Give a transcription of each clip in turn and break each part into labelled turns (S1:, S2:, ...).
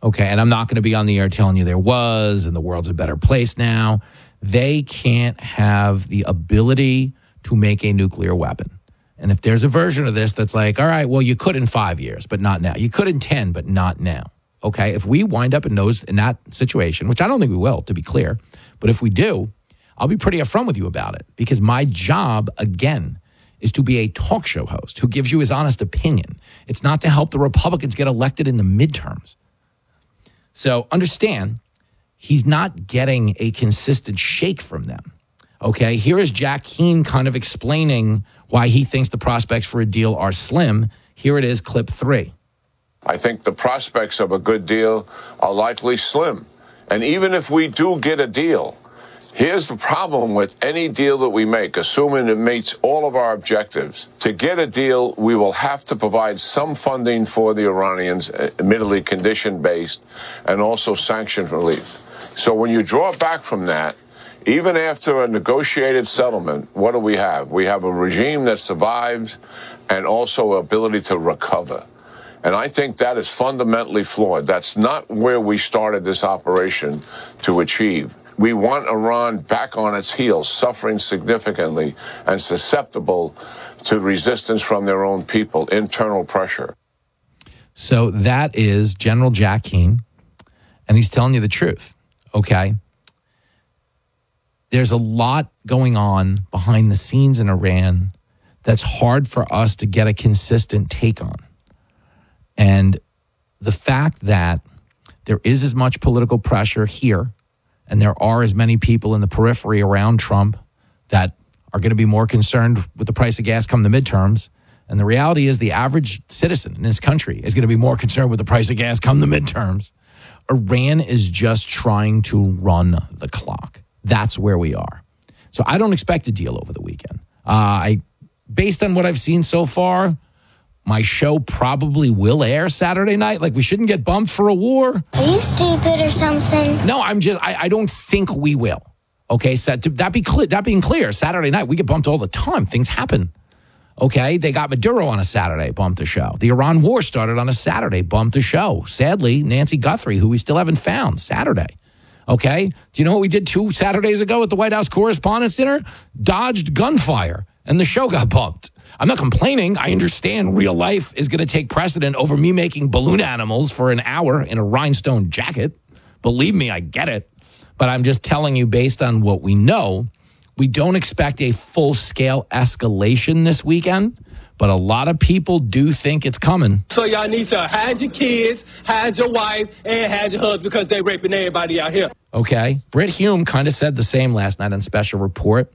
S1: Okay, and I'm not going to be on the air telling you there was and the world's a better place now. They can't have the ability to make a nuclear weapon. And if there's a version of this that's like, all right, well, you could in 5 years, but not now. You could in 10, but not now. Okay, if we wind up in that situation, which I don't think we will, to be clear, but if we do, I'll be pretty upfront with you about it, because my job, again, is to be a talk show host who gives you his honest opinion. It's not to help the Republicans get elected in the midterms. So understand, he's not getting a consistent shake from them. Okay, here is Jack Keane kind of explaining why he thinks the prospects for a deal are slim. Here it is, clip 3.
S2: I think the prospects of a good deal are likely slim. And even if we do get a deal, here's the problem with any deal that we make, assuming it meets all of our objectives. To get a deal, we will have to provide some funding for the Iranians, admittedly condition-based, and also sanction relief. So when you draw back from that, even after a negotiated settlement, what do we have? We have a regime that survives and also ability to recover. And I think that is fundamentally flawed. That's not where we started this operation to achieve. We want Iran back on its heels, suffering significantly and susceptible to resistance from their own people, internal pressure.
S1: So that is General Jack Keane, and he's telling you the truth, okay? There's a lot going on behind the scenes in Iran that's hard for us to get a consistent take on. And the fact that there is as much political pressure here, and there are as many people in the periphery around Trump that are going to be more concerned with the price of gas come the midterms. And the reality is the average citizen in this country is going to be more concerned with the price of gas come the midterms. Iran is just trying to run the clock. That's where we are. So I don't expect a deal over the weekend. Based on what I've seen so far, my show probably will air Saturday night. Like, we shouldn't get bumped for a war.
S3: Are you stupid or something?
S1: No, I don't think we will. Okay, so that being clear, Saturday night, we get bumped all the time. Things happen. Okay, they got Maduro on a Saturday, bumped the show. The Iran war started on a Saturday, bumped the show. Sadly, Nancy Guthrie, who we still haven't found, Saturday. Okay, do you know what we did 2 Saturdays ago at the White House Correspondents' Dinner? Dodged gunfire, and the show got bumped. I'm not complaining. I understand real life is going to take precedent over me making balloon animals for an hour in a rhinestone jacket. Believe me, I get it. But I'm just telling you, based on what we know, we don't expect a full-scale escalation this weekend, but a lot of people do think it's coming.
S4: So y'all need to hide your kids, hide your wife, and hide your husband, because they raping everybody out here.
S1: Okay. Brit Hume kind of said the same last night on Special Report.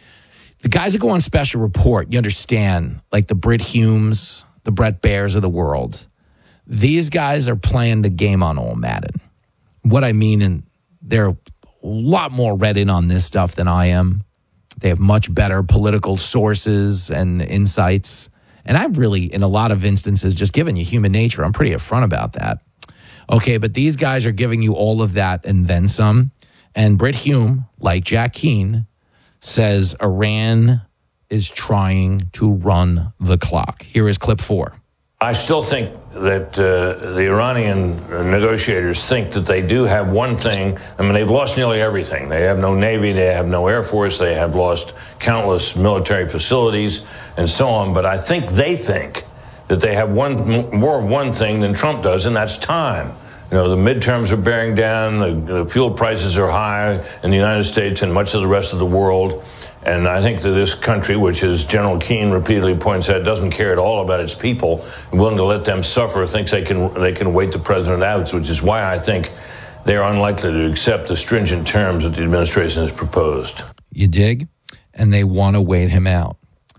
S1: The guys that go on Special Report, you understand, like the Brit Humes, the Brett Bairs of the world, these guys are playing the game on All Madden. What I mean, and they're a lot more read in on this stuff than I am. They have much better political sources and insights. And I've really, in a lot of instances, just given you human nature. I'm pretty upfront about that. Okay, but these guys are giving you all of that and then some. And Brit Hume, like Jack Keane, says Iran is trying to run the clock. Here is clip 4.
S5: I still think that the Iranian negotiators think that they do have one thing. I mean, they've lost nearly everything. They have no Navy, they have no Air Force, they have lost countless military facilities and so on. But I think they think that they have more of one thing than Trump does, and that's time. You know, the midterms are bearing down, the fuel prices are high in the United States and much of the rest of the world. And I think that this country, which, as General Keane repeatedly points out, doesn't care at all about its people, and willing to let them suffer, thinks they can wait the president out, which is why I think they are unlikely to accept the stringent terms that the administration has proposed.
S1: You dig? And they want to wait him out.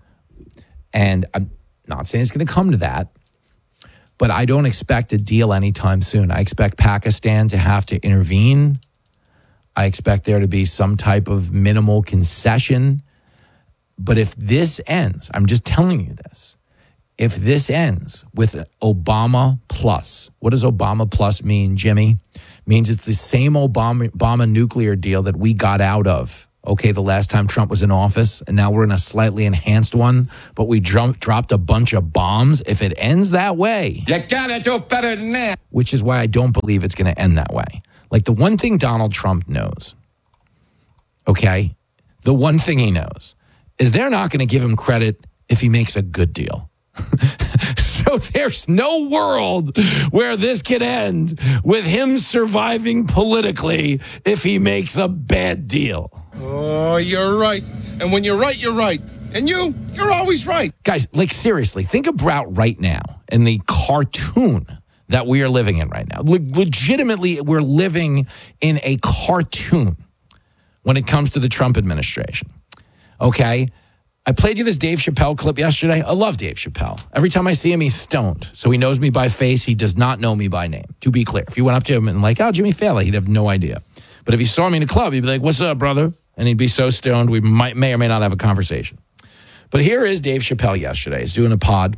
S1: And I'm not saying it's going to come to that, but I don't expect a deal anytime soon. I expect Pakistan to have to intervene. I expect there to be some type of minimal concession. But if this ends, I'm just telling you this, if this ends with Obama plus, what does Obama plus mean, Jimmy? It means it's the same Obama nuclear deal that we got out of okay, the last time Trump was in office, and now we're in a slightly enhanced one, but we dropped a bunch of bombs. If it ends that way,
S4: You gotta do better than that.
S1: which is why I don't believe it's going to end that way. Like the one thing Donald Trump knows, okay, the one thing he knows is they're not going to give him credit if he makes a good deal. So there's no world where this can end with him surviving politically if he makes a bad deal.
S4: Oh, you're right. And when you're right, you're right. And you're always right.
S1: Guys, like seriously, think about right now in the cartoon that we are living in right now. Legitimately, we're living in a cartoon when it comes to the Trump administration. Okay? I played you this Dave Chappelle clip yesterday. I love Dave Chappelle. Every time I see him, he's stoned. So he knows me by face. He does not know me by name, to be clear. If you went up to him and like, oh, Jimmy Fallon, he'd have no idea. But if he saw me in a club, he'd be like, what's up, brother? And he'd be so stoned, we may or may not have a conversation. But here is Dave Chappelle yesterday. He's doing a pod.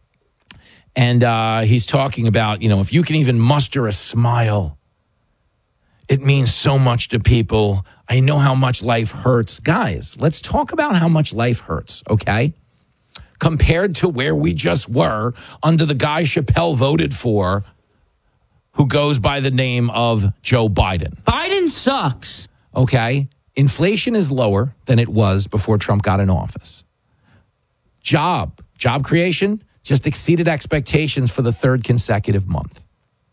S1: And he's talking about, if you can even muster a smile, it means so much to people. I know how much life hurts. Guys, let's talk about how much life hurts, okay? Compared to where we just were under the guy Chappelle voted for, who goes by the name of Joe Biden.
S6: Biden sucks.
S1: Okay? Inflation is lower than it was before Trump got in office. Job creation just exceeded expectations for the third consecutive month.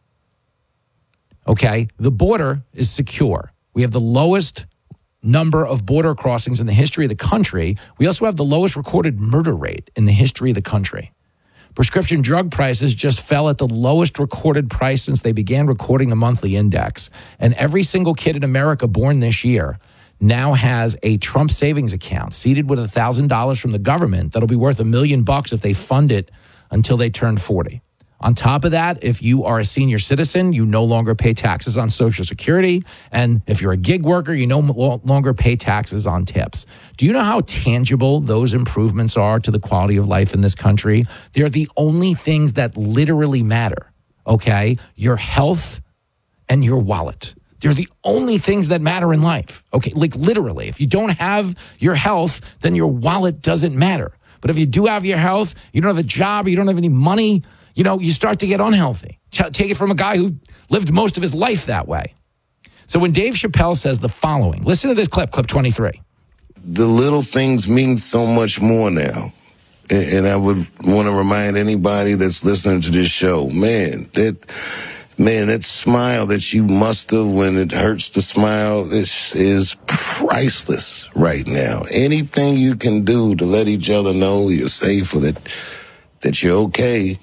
S1: Okay? The border is secure. We have the lowest number of border crossings in the history of the country. We also have the lowest recorded murder rate in the history of the country. Prescription drug prices just fell at the lowest recorded price since they began recording the monthly index. And every single kid in America born this year now has a Trump savings account seeded with $1,000 from the government that'll be worth $1 million if they fund it until they turn 40. On top of that, if you are a senior citizen, you no longer pay taxes on Social Security. And if you're a gig worker, you no longer pay taxes on tips. Do you know how tangible those improvements are to the quality of life in this country? They're the only things that literally matter, okay? Your health and your wallet. They're the only things that matter in life, okay? Like literally, if you don't have your health, then your wallet doesn't matter. But if you do have your health, you don't have a job, you don't have any money, you start to get unhealthy. Take it from a guy who lived most of his life that way. So when Dave Chappelle says the following, listen to this clip 23.
S7: The little things mean so much more now. And I would want to remind anybody that's listening to this show, that smile that you muster when it hurts to smile is priceless right now. Anything you can do to let each other know you're safe or that you're okay,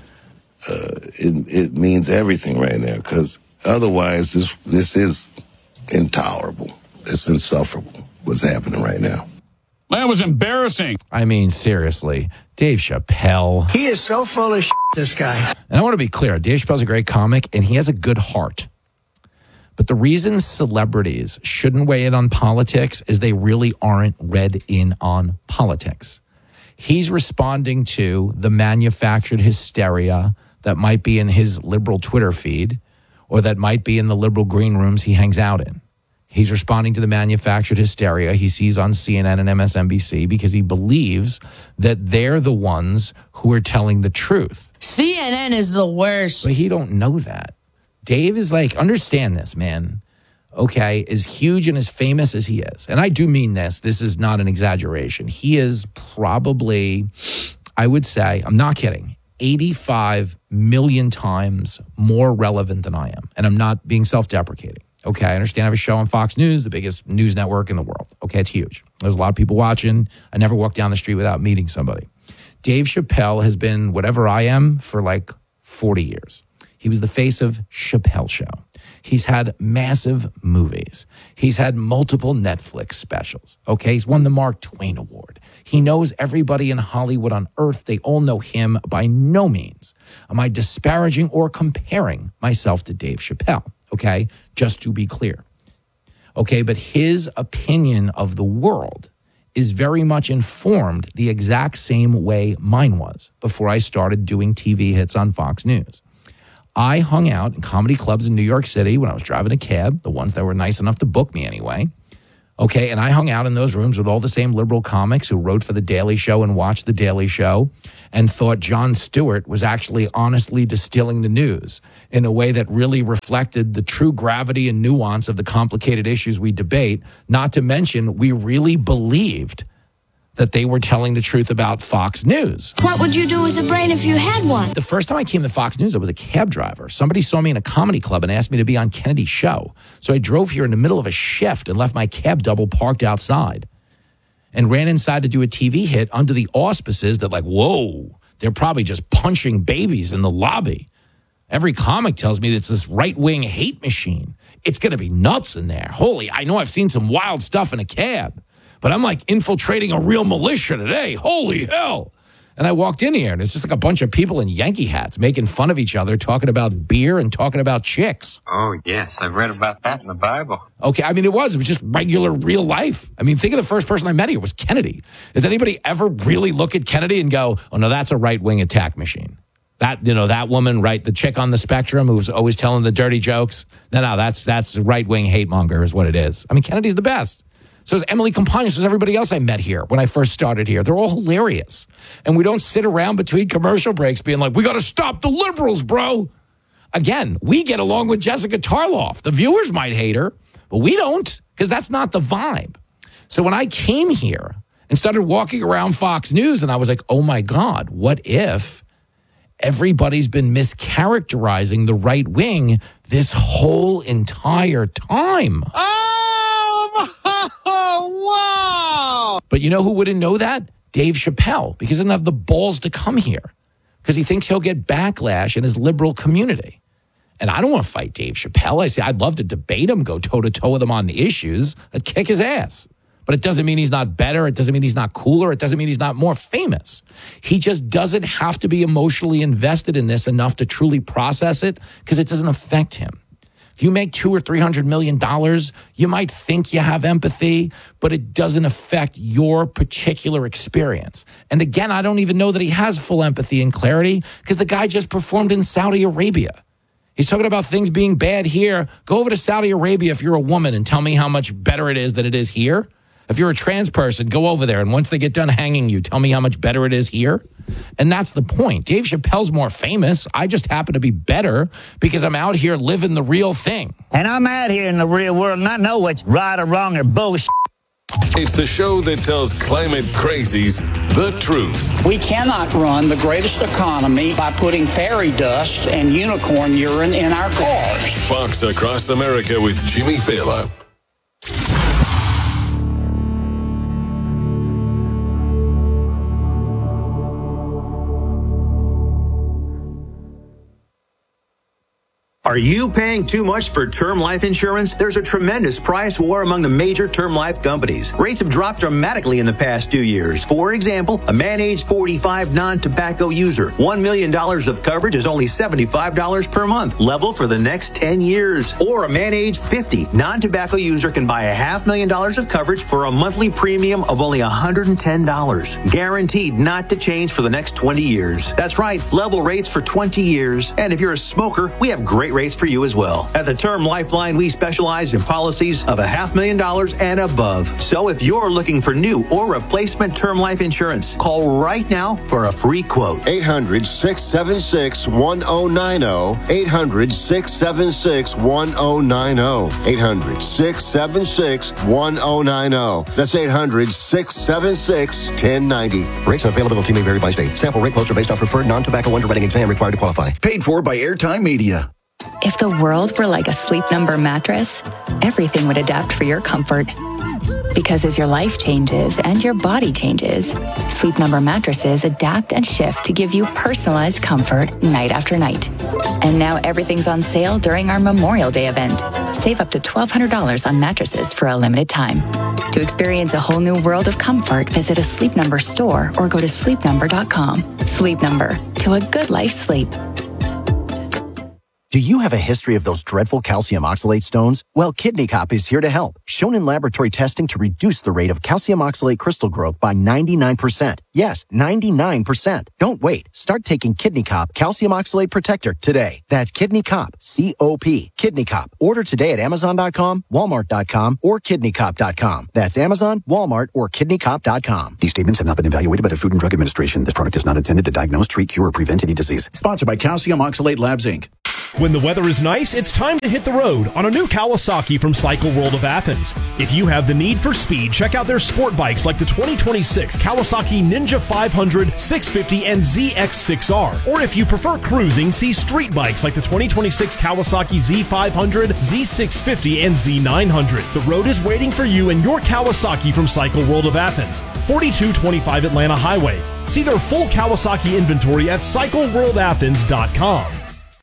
S7: it means everything right now, because otherwise this is intolerable. It's insufferable what's happening right now.
S8: That was embarrassing.
S1: I mean, seriously, Dave Chappelle.
S9: He is so full of shit, this guy.
S1: And I want to be clear, Dave Chappelle's a great comic, and he has a good heart. But the reason celebrities shouldn't weigh in on politics is they really aren't read in on politics. He's responding to the manufactured hysteria that might be in his liberal Twitter feed or that might be in the liberal green rooms he hangs out in. He's responding to the manufactured hysteria he sees on CNN and MSNBC because he believes that they're the ones who are telling the truth.
S6: CNN is the worst.
S1: But he don't know that. Dave is like, understand this, man. Okay, as huge and as famous as he is, and I do mean this is not an exaggeration. He is probably, I would say, I'm not kidding, 85 million times more relevant than I am. And I'm not being self-deprecating. Okay, I understand I have a show on Fox News, the biggest news network in the world. Okay, it's huge. There's a lot of people watching. I never walk down the street without meeting somebody. Dave Chappelle has been whatever I am for like 40 years. He was the face of Chappelle Show. He's had massive movies. He's had multiple Netflix specials. Okay, he's won the Mark Twain Award. He knows everybody in Hollywood on earth. They all know him. By no means am I disparaging or comparing myself to Dave Chappelle. Okay, just to be clear. Okay, but his opinion of the world is very much informed the exact same way mine was before I started doing TV hits on Fox News. I hung out in comedy clubs in New York City when I was driving a cab, the ones that were nice enough to book me anyway. Okay, and I hung out in those rooms with all the same liberal comics who wrote for The Daily Show and watched The Daily Show and thought Jon Stewart was actually honestly distilling the news in a way that really reflected the true gravity and nuance of the complicated issues we debate, not to mention we really believed that they were telling the truth about Fox News.
S3: What would you do with a brain if you had one?
S1: The first time I came to Fox News, I was a cab driver. Somebody saw me in a comedy club and asked me to be on Kennedy's show. So I drove here in the middle of a shift and left my cab double parked outside and ran inside to do a TV hit under the auspices that, like, whoa, they're probably just punching babies in the lobby. Every comic tells me it's this right-wing hate machine. It's going to be nuts in there. Holy, I know I've seen some wild stuff in a cab. But I'm like infiltrating a real militia today. Holy hell. And I walked in here, and it's just like a bunch of people in Yankee hats making fun of each other, talking about beer and talking about chicks.
S10: Oh, yes. I've read about that in the Bible.
S1: Okay, I mean, it was just regular, real life. I mean, think of the first person I met here was Kennedy. Does anybody ever really look at Kennedy and go, oh, no, that's a right-wing attack machine? That, you know, that woman, right, the chick on the spectrum who's always telling the dirty jokes? No, that's right-wing hate monger is what it is. I mean, Kennedy's the best. So is Emily Compagnon, so is everybody else I met here when I first started here. They're all hilarious. And we don't sit around between commercial breaks being like, we got to stop the liberals, bro. Again, we get along with Jessica Tarloff. The viewers might hate her, but we don't, because that's not the vibe. So when I came here and started walking around Fox News, and I was like, oh my God, what if everybody's been mischaracterizing the right wing this whole entire time?
S9: Oh, wow.
S1: But you know who wouldn't know that? Dave Chappelle, because he doesn't have the balls to come here because he thinks he'll get backlash in his liberal community. And I don't want to fight Dave Chappelle. I say I'd love to debate him, go toe-to-toe with him on the issues. I'd kick his ass. But it doesn't mean he's not better. It doesn't mean he's not cooler. It doesn't mean he's not more famous. He just doesn't have to be emotionally invested in this enough to truly process it because it doesn't affect him. If you make $200 or $300 million, you might think you have empathy, but it doesn't affect your particular experience. And again, I don't even know that he has full empathy and clarity because the guy just performed in Saudi Arabia. He's talking about things being bad here. Go over to Saudi Arabia if you're a woman and tell me how much better it is than it is here. If you're a trans person, go over there, and once they get done hanging you, tell me how much better it is here. And that's the point. Dave Chappelle's more famous. I just happen to be better because I'm out here living the real thing.
S9: And I'm out here in the real world, and I know what's right or wrong or bullshit.
S11: It's the show that tells climate crazies the truth.
S12: We cannot run the greatest economy by putting fairy dust and unicorn urine in our cars.
S11: Fox Across America with Jimmy Fallon.
S13: Are you paying too much for term life insurance? There's a tremendous price war among the major term life companies. Rates have dropped dramatically in the past 2 years. For example, a man age 45 non-tobacco user, $1 million of coverage is only $75 per month, level for the next 10 years. Or a man age 50 non-tobacco user can buy $500,000 of coverage for a monthly premium of only $110, guaranteed not to change for the next 20 years. That's right, level rates for 20 years. And if you're a smoker, we have great rates for you as well. At the Term Lifeline, we specialize in policies of $500,000 and above. So if you're looking for new or replacement term life insurance, call right now for a free quote.
S14: 800-676-1090. 800-676-1090. 800-676-1090. That's 800-676-1090.
S15: Rates and availability may vary by state. Sample rate quotes are based on preferred non-tobacco underwriting exam required to qualify.
S16: Paid for by Airtime Media.
S17: If the world were like a Sleep Number mattress, everything would adapt for your comfort. Because as your life changes and your body changes, Sleep Number mattresses adapt and shift to give you personalized comfort night after night. And now everything's on sale during our Memorial Day event. Save up to $1,200 on mattresses for a limited time. To experience a whole new world of comfort, visit a Sleep Number store or go to sleepnumber.com. Sleep Number, to a good life sleep.
S15: Do you have a history of those dreadful calcium oxalate stones? Well, Kidney Cop is here to help. Shown in laboratory testing to reduce the rate of calcium oxalate crystal growth by 99%. Yes, 99%. Don't wait. Start taking Kidney Cop Calcium Oxalate Protector today. That's Kidney Cop, C-O-P, Kidney Cop. Order today at Amazon.com, Walmart.com, or KidneyCop.com. That's Amazon, Walmart, or KidneyCop.com.
S18: These statements have not been evaluated by the Food and Drug Administration. This product is not intended to diagnose, treat, cure, or prevent any disease.
S16: Sponsored by Calcium Oxalate Labs, Inc.
S19: When the weather is nice, it's time to hit the road on a new Kawasaki from Cycle World of Athens. If you have the need for speed, check out their sport bikes like the 2026 Kawasaki Ninja 500, 650, and ZX6R. Or if you prefer cruising, see street bikes like the 2026 Kawasaki Z500, Z650, and Z900. The road is waiting for you and your Kawasaki from Cycle World of Athens, 4225 Atlanta Highway. See their full Kawasaki inventory at CycleWorldAthens.com.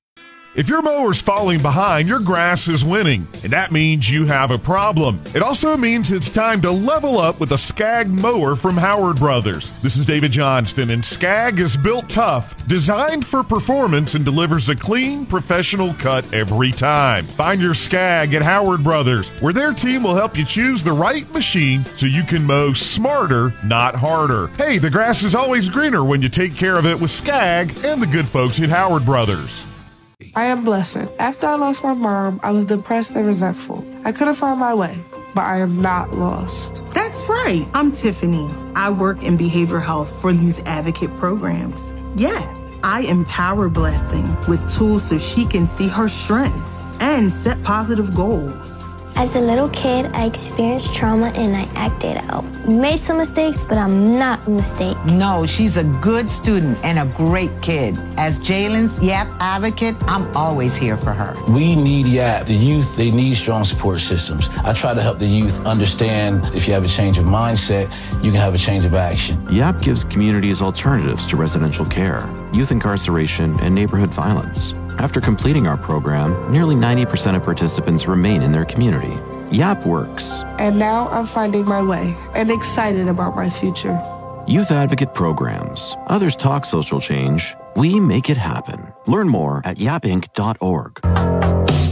S20: If your mower's falling behind, your grass is winning, and that means you have a problem. It also means it's time to level up with a Skag mower from Howard Brothers. This is David Johnston, and Skag is built tough, designed for performance, and delivers a clean, professional cut every time. Find your Skag at Howard Brothers, where their team will help you choose the right machine so you can mow smarter, not harder. Hey, the grass is always greener when you take care of it with Skag and the good folks at Howard Brothers.
S21: I am Blessing. After I lost my mom, I was depressed and resentful. I couldn't find my way, but I am not lost.
S22: That's right. I'm Tiffany. I work in behavioral health for youth advocate programs. Yeah, I empower Blessing with tools so she can see her strengths and set positive goals.
S3: As a little kid, I experienced trauma and I acted out. Made some mistakes, but I'm not a mistake.
S23: No, she's a good student and a great kid. As Jalen's YAP advocate, I'm always here for her.
S24: We need YAP. The youth, they need strong support systems. I try to help the youth understand if you have a change of mindset, you can have a change of action.
S25: YAP gives communities alternatives to residential care, youth incarceration, and neighborhood violence. After completing our program, nearly 90% of participants remain in their community. YAP works.
S21: And now I'm finding my way and excited about my future.
S25: Youth Advocate Programs. Others talk social change. We make it happen. Learn more at yapinc.org.